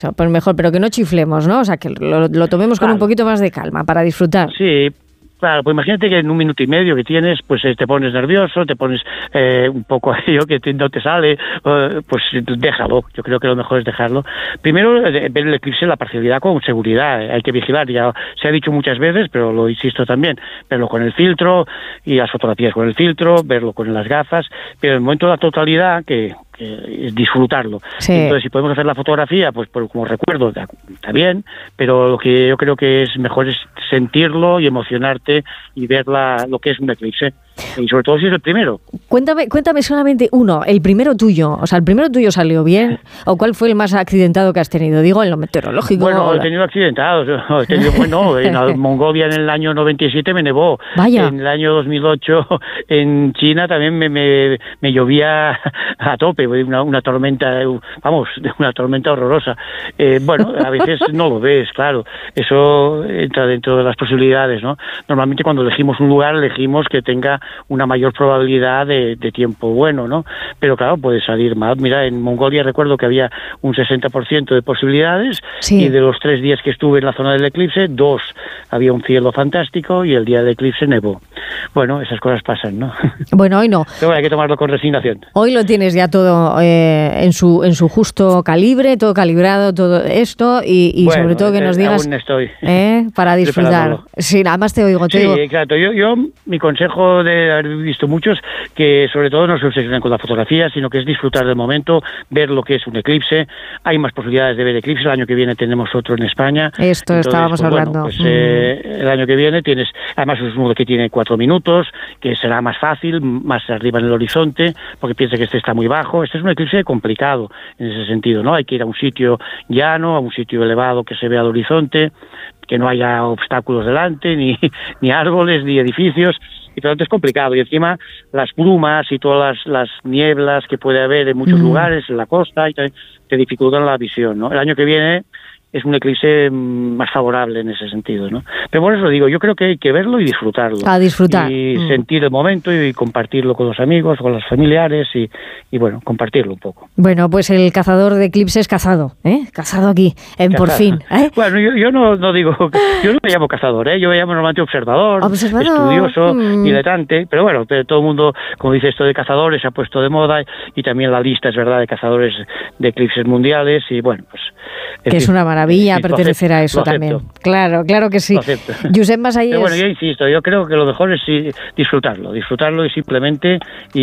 Pues mejor, pero que no chiflemos, ¿no? O sea, que lo tomemos con un poquito más de calma para disfrutar. Sí. Claro, pues imagínate que en 1 minuto y medio que tienes, pues te pones nervioso, te pones un poco aquello que no te sale, pues déjalo. Yo creo que lo mejor es dejarlo. Primero, ver el eclipse, la parcialidad con seguridad. Hay que vigilar, ya se ha dicho muchas veces, pero lo insisto también, verlo con el filtro y las fotografías con el filtro, verlo con las gafas, pero en el momento de la totalidad que es disfrutarlo. Sí. Entonces, si podemos hacer la fotografía, pues como recuerdo, está bien, pero lo que yo creo que es mejor es sentirlo y emocionarte y ver lo que es un eclipse. Y sobre todo si es el primero. Cuéntame solamente uno, el primero tuyo. O sea, ¿el primero tuyo salió bien? ¿O cuál fue el más accidentado que has tenido? Digo, en lo meteorológico. Bueno, he tenido accidentados. En Mongolia en el año 97 me nevó. Vaya. En el año 2008 en China también me llovía a tope. Una tormenta, una tormenta horrorosa. A veces no lo ves, claro. Eso entra dentro de las posibilidades, ¿no? Normalmente cuando elegimos un lugar, elegimos que tenga una mayor probabilidad de tiempo bueno, ¿no? Pero claro, puede salir mal. Mira, en Mongolia recuerdo que había un 60% de posibilidades, sí. Y de los 3 días que estuve en la zona del eclipse, 2 había un cielo fantástico y el día del eclipse nevó. Bueno, esas cosas pasan, ¿no? Bueno, hoy no. Pero hay que tomarlo con resignación. Hoy lo tienes ya todo en su justo calibre, todo calibrado, todo esto y bueno, sobre todo que nos digas aún estoy para disfrutar. Sí, además te oigo. Sí, exacto. Yo mi consejo de haber visto muchos, que sobre todo no se obsesionen con la fotografía, sino que es disfrutar del momento, ver lo que es un eclipse. Hay más posibilidades de ver eclipses. El año que viene tenemos otro en España. Esto entonces, estábamos hablando. El año que viene tienes, además es uno que tiene 4 minutos, que será más fácil, más arriba en el horizonte, porque piensa que este está muy bajo. Este es un eclipse complicado en ese sentido, ¿no? Hay que ir a un sitio llano, a un sitio elevado que se vea el horizonte, que no haya obstáculos delante, ni árboles, ni edificios, y por lo tanto es complicado. Y encima las brumas y todas las nieblas que puede haber en muchos lugares, en la costa, y te dificultan la visión, ¿no? El año que viene es un eclipse más favorable en ese sentido, ¿no? Pero por eso digo, yo creo que hay que verlo y disfrutarlo. A disfrutar. Y sentir el momento y compartirlo con los amigos, con los familiares y bueno, compartirlo un poco. Bueno, pues el cazador de eclipses cazado, cazado aquí, Por Fin. Bueno, yo no digo, yo no me llamo cazador, yo me llamo normalmente observador, estudioso, diletante, pero bueno, todo el mundo, como dice esto de cazadores, se ha puesto de moda y también la lista, es verdad, de cazadores de eclipses mundiales y bueno, pues... Que es una maravilla pertenecer a eso también. Claro que sí. Josep Masaí. Pero bueno, yo insisto, yo creo que lo mejor es disfrutarlo y simplemente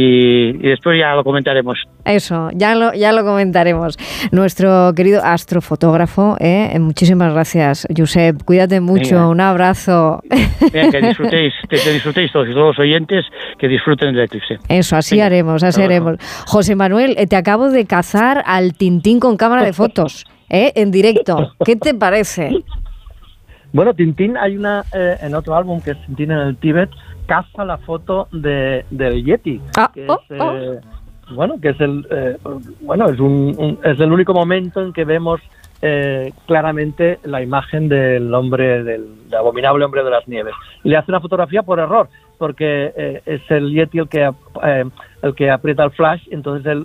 y después ya lo comentaremos. Eso, ya lo comentaremos. Nuestro querido astrofotógrafo, muchísimas gracias, Josep. Cuídate mucho, venga. Un abrazo. Venga, que disfrutéis todos los oyentes, que disfruten del eclipse. Eso, así haremos. José Manuel, te acabo de cazar al Tintín con cámara de fotos. En directo. ¿Qué te parece? Bueno, Tintín, hay en otro álbum que es Tintín en el Tíbet, caza la foto del Yeti, que es el único momento en que vemos claramente la imagen del abominable hombre de las nieves. Y le hace una fotografía por error, porque es el Yeti el que aprieta el flash, entonces él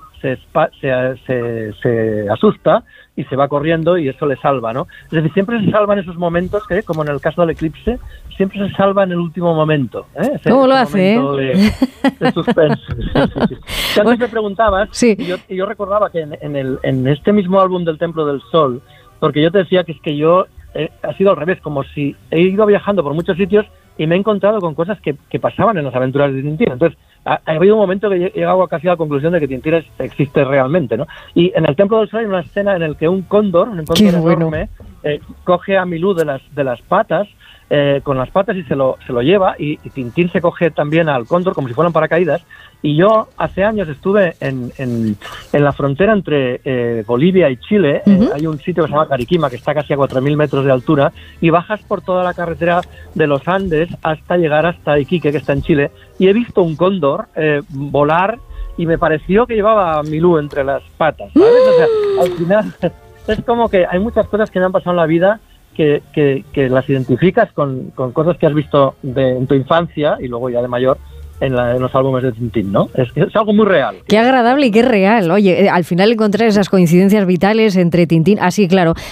se asusta y se va corriendo y eso le salva, ¿no? Es decir, siempre se salva en esos momentos que, como en el caso del eclipse, siempre se salva en el último momento. ¿Cómo lo hace? De suspense. Sí. Antes me preguntabas, sí. y yo recordaba que en este mismo álbum del Templo del Sol, porque yo te decía que es que yo ha sido al revés, como si he ido viajando por muchos sitios y me he encontrado con cosas que pasaban en las aventuras de Tintín. Entonces, ha habido un momento que he llegado casi a la conclusión de que Tintín existe realmente, ¿no? Y en el Templo del Sol hay una escena en la que un cóndor enorme, coge a Milú de las patas, con las patas y se lo lleva, y Tintín se coge también al cóndor como si fueran paracaídas. Y yo hace años estuve en la frontera entre Bolivia y Chile. Hay un sitio que se llama Cariquima, que está casi a 4.000 metros de altura, y bajas por toda la carretera de los Andes hasta llegar hasta Iquique, que está en Chile, y he visto un cóndor volar y me pareció que llevaba a Milú entre las patas, ¿sabes? O sea, al final es como que hay muchas cosas que me han pasado en la vida que las identificas con cosas que has visto en tu infancia y luego ya de mayor, en los álbumes de Tintín, ¿no? Es algo muy real. Qué agradable y qué real. Oye, al final encontrar esas coincidencias vitales entre Tintín... Ah, sí, claro.